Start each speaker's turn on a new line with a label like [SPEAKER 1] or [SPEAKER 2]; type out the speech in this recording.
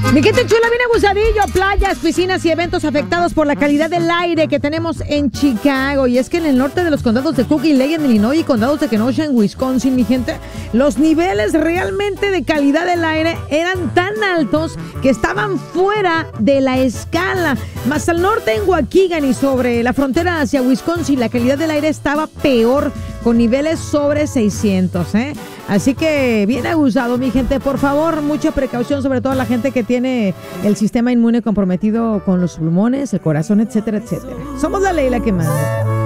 [SPEAKER 1] Mi gente chula, bien abusadillo, playas, piscinas y eventos afectados por la calidad del aire que tenemos en Chicago. Y es que en el norte de los condados de Cook y Lake en Illinois y condados de Kenosha en Wisconsin, mi gente, los niveles realmente de calidad del aire eran tan altos que estaban fuera de la escala. Más al norte en Waukegan y sobre la frontera hacia Wisconsin, la calidad del aire estaba peor, con niveles sobre 600, Así que bien abusado, mi gente. Por favor, mucha precaución, sobre todo la gente que tiene el sistema inmune comprometido con los pulmones, el corazón, etcétera, etcétera. Somos la ley la que manda.